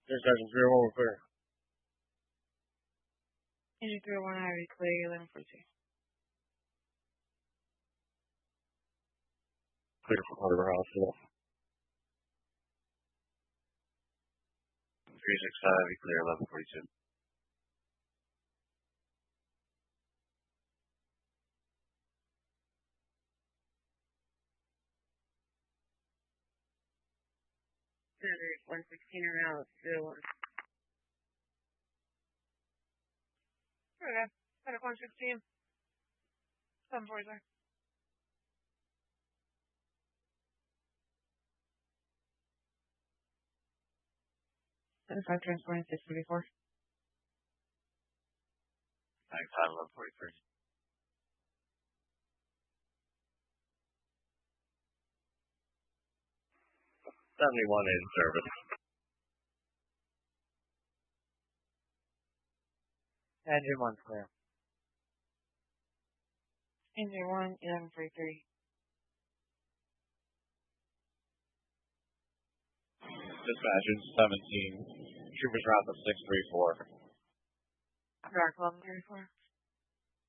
Dispatch 301, we're clear. Engine 301, Highway clear, 1142. Clear for Harbor Hospital. 365, clear 1142. Senator 116 around 01. Okay, Senator 116. 740, sir. Senator 5 transporting 634. 95, 1143. 71 in service. Engine 1's clear. Engine 1, 1143. Dispatch 17. Troopers route to 634. Rock 1134.